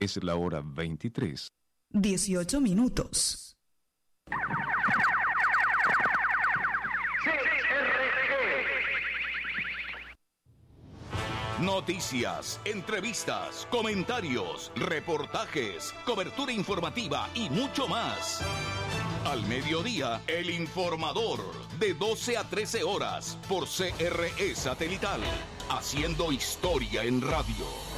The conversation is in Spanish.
Es la hora 23. 18 minutos. Noticias, entrevistas, comentarios, reportajes, cobertura informativa y mucho más. Al mediodía, El Informador, de 12 a 13 horas, por CRE Satelital, haciendo historia en radio.